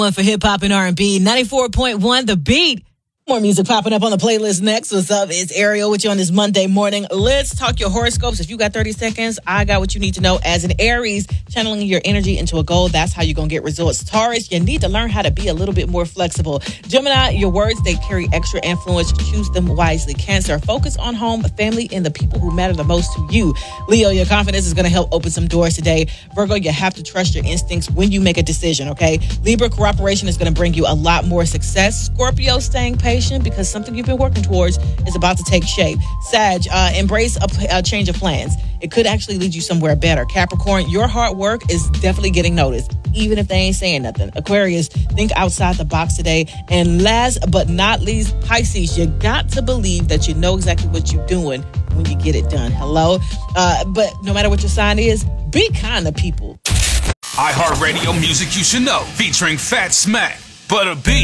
One for hip hop and R&B, 94.1 The Beat. More music popping up on the playlist next. What's up? It's Ariel with you on this Monday morning. Let's talk your horoscopes. If you got 30 seconds, I got what you need to know. As an Aries, channeling your energy into a goal, that's how you're going to get results. Taurus, you need to learn how to be a little bit more flexible. Gemini, your words, they carry extra influence. Choose them wisely. Cancer, focus on home, family, and the people who matter the most to you. Leo, your confidence is going to help open some doors today. Virgo, you have to trust your instincts when you make a decision, okay? Libra, cooperation is going to bring you a lot more success. Scorpio, staying patient because something you've been working towards is about to take shape. Sag, embrace a change of plans. It could actually lead you somewhere better. Capricorn, your hard work is definitely getting noticed, even if they ain't saying nothing. Aquarius, think outside the box today. And last but not least, Pisces, you got to believe that you know exactly what you're doing when you get it done. Hello? But no matter what your sign is, be kind to people. iHeartRadio music you should know, featuring Fat Smack, Butter B.